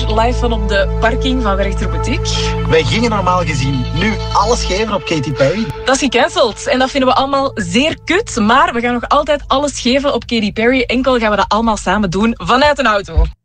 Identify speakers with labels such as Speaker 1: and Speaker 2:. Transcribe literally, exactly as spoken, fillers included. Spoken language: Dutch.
Speaker 1: hier live van op de parking van Werchter Boutique.
Speaker 2: Wij gingen normaal gezien nu alles geven op Katy Perry.
Speaker 1: Dat is gecanceld en dat vinden we allemaal zeer kut. Maar we gaan nog altijd alles geven op Katy Perry. Enkel gaan we dat allemaal samen doen vanuit een auto.